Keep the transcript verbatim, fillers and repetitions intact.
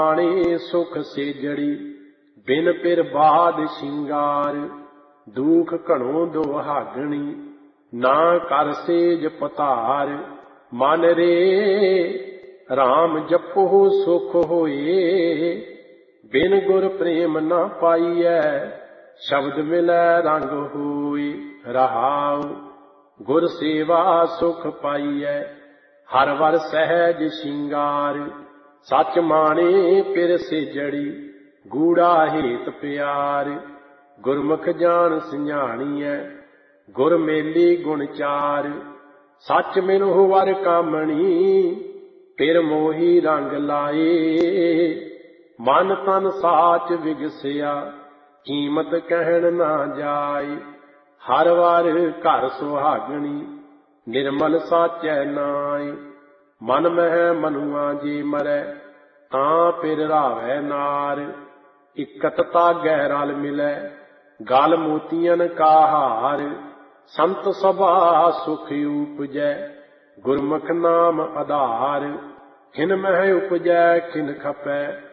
ਆਣੇ ਸੁਖ ਸੇਜੜੀ ਬਿਨ ਪਿਰ ਬਾਦ ਸ਼ਿੰਗਾਰ। ਦੁਖ ਘਣੋ ਦੁਹਾਗਣੀ ਨਾ ਕਰ ਸੇਜ ਪਤਾਰ। ਮਨ ਰੇ ਰਾਮ ਜਪੋ ਸੁਖ ਹੋਏ ਬਿਨ ਗੁਰ ਪ੍ਰੇਮ ਨਾ ਪਾਈਐ। ਸ਼ਬਦ ਮਿਲੈ ਰੰਗ ਹੋਏ ਰਹਾਉ ਗੁਰ ਸੇਵਾ ਸੁਖ ਪਾਈਐ। ਹਰ ਵਰ ਸਹਿਜ ਸ਼ਿੰਗਾਰ ਸੱਚ ਮਾਣੇ ਪਿਰ ਸੇਜੜੀ ਗੂੜਾ ਹੇਤ ਪਿਆਰ। ਗੁਰਮੁਖ ਜਾਣ ਸਿਆਣੀਐ ਗੁਰ ਮੇਲੀ ਗੁਣ ਚਾਰ। ਸੱਚ ਮਿਲਹੁ ਵਰ ਕਾਮਣੀ ਪਿਰ ਮੋਹੀ ਰੰਗ ਲਾਏ। ਮਨ ਤਨ ਸਾਚ ਵਿਗਸਿਆ ਕੀਮਤ ਕਹਿਣ ਨਾ ਜਾਏ। ਹਰ ਵਾਰ ਘਰ ਸੁਹਾਗਣੀ ਨਿਰਮਲ ਸਾਚੈ ਨਾਏ। ਮਨ ਮਹਿ ਮਨੁਆ ਜੇ ਮਰੈ ਤਾਂ ਪਿਰ ਰਾਵੈ ਨਾਰ। ਇਕਤ ਤਾਗੈ ਰਲ ਮਿਲੈ ਗਲ ਮੋਤੀਅਨ ਕਾ ਹਾਰ। ਸੰਤ ਸਭਾ ਸੁਖ ਊਪਜੈ ਗੁਰਮੁਖ ਨਾਮ ਆਧਾਰ। ਖਿਨ ਮਹਿ ਉਪਜੈ ਖਿਨ ਖਪੈ